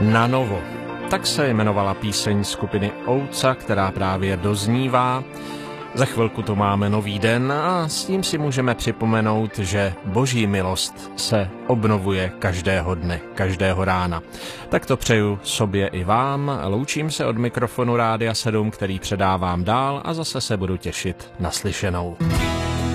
Na novo. Tak se jmenovala píseň skupiny Ouca, která právě doznívá. Za chvilku to máme nový den a s tím si můžeme připomenout, že Boží milost se obnovuje každého dne, každého rána. Tak to přeju sobě i vám. Loučím se od mikrofonu Rádia 7, který předávám dál a zase se budu těšit na slyšenou.